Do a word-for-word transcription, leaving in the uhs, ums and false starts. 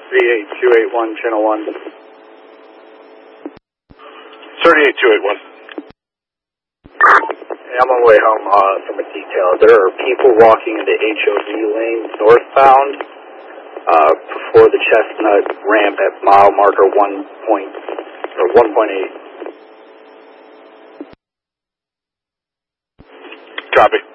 three eight two eight one, channel one. thirty-eight two eight one. I'm on my way home uh, from a detail. There are people walking into H O V lane northbound uh, before the Chestnut ramp at mile marker one point or one point eight. Copy.